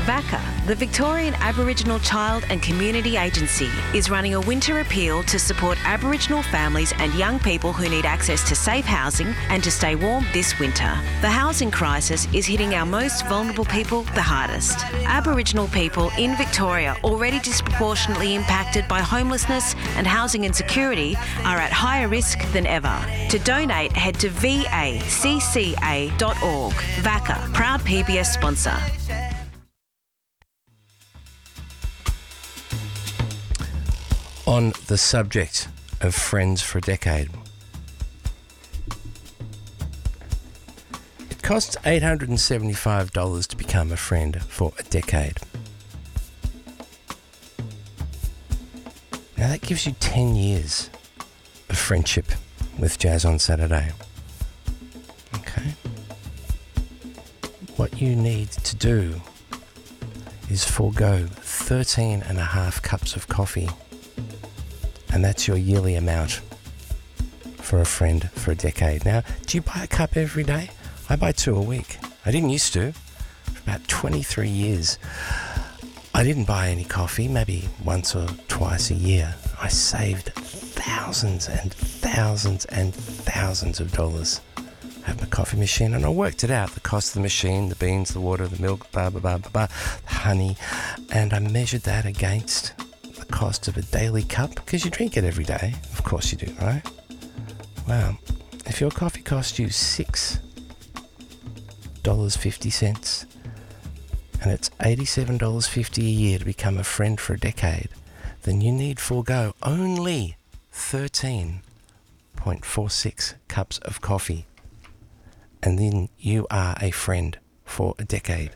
VACA, the Victorian Aboriginal Child and Community Agency, is running a winter appeal to support Aboriginal families and young people who need access to safe housing and to stay warm this winter. The housing crisis is hitting our most vulnerable people the hardest. Aboriginal people in Victoria, already disproportionately impacted by homelessness and housing insecurity, are at higher risk than ever. To donate, head to vacca.org. VACA, proud PBS sponsor. On the subject of Friends for a Decade, it costs $875 to become a friend for a decade. Now that gives you 10 years of friendship with Jazz on Saturday. Okay. What you need to do is forego 13 and a half cups of coffee, and that's your yearly amount for a friend for a decade. Now, do you buy a cup every day? I buy 2 a week. I didn't used to. For about 23 years, I didn't buy any coffee, maybe once or twice a year. I saved thousands and thousands and thousands of dollars. I have my coffee machine, and I worked it out, the cost of the machine, the beans, the water, the milk, blah, blah, blah, blah, blah, the honey, and I measured that against the cost of a daily cup, because you drink it every day. Of course you do, right? Wow. If your coffee costs you $6.50, and it's $87.50 a year to become a friend for a decade, then you need forego only 13.46 cups of coffee. And then you are a friend for a decade.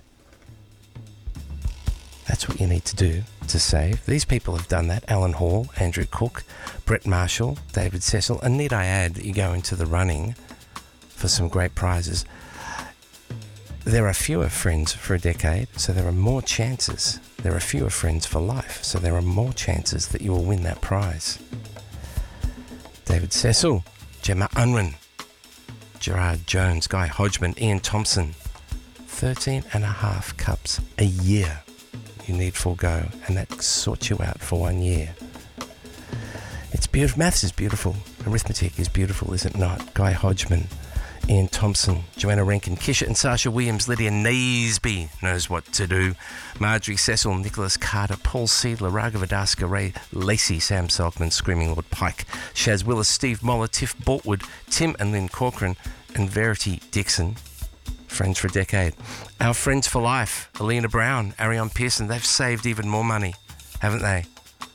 That's what you need to do to save. These people have done that. Alan Hall, Andrew Cook, Brett Marshall, David Cecil. And need I add that you go into the running for some great prizes. There are fewer friends for a decade, so there are more chances. There are fewer friends for life, so there are more chances that you will win that prize. David Cecil, Gemma Unwin, Gerard Jones, Guy Hodgman, Ian Thompson. 13 and a half cups a year you need forego, and that sorts you out for 1 year. It's beautiful. Maths is beautiful. Arithmetic is beautiful, is it not? Guy Hodgman, Ian Thompson, Joanna Rankin, Kisha and Sasha Williams, Lydia Naseby knows what to do, Marjorie Cecil, Nicholas Carter, Paul Seidler, Raghav Adaska, Ray Lacey, Sam Salkman, Screaming Lord Pike, Shaz Willis, Steve Moller, Tiff Boltwood, Tim and Lynn Corcoran, and Verity Dixon. Friends for a decade. Our friends for life, Alina Brown, Ariane Pearson, they've saved even more money, haven't they?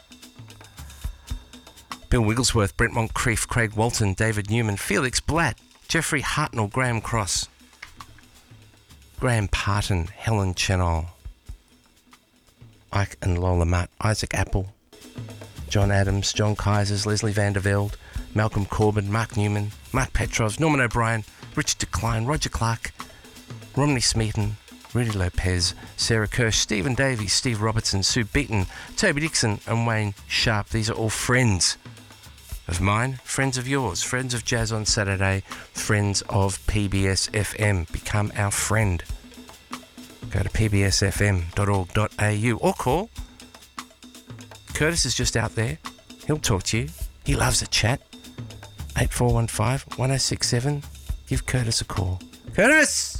Bill Wigglesworth, Brent Moncrief, Craig Walton, David Newman, Felix Blatt, Jeffrey Hartnell, Graham Cross, Graham Parton, Helen Chenol, Ike and Lola Mutt, Isaac Apple, John Adams, John Kaisers, Leslie van der Velde, Malcolm Corbin, Mark Newman, Mark Petros, Norman O'Brien, Richard Decline, Roger Clark, Romney Smeaton, Rudy Lopez, Sarah Kirsch, Stephen Davies, Steve Robertson, Sue Beaton, Toby Dixon and Wayne Sharp. These are all friends of mine, friends of yours, friends of Jazz on Saturday, friends of PBS FM. Become our friend. Go to pbsfm.org.au or call. Curtis is just out there. He'll talk to you. He loves a chat. 8415 1067. Give Curtis a call. Curtis!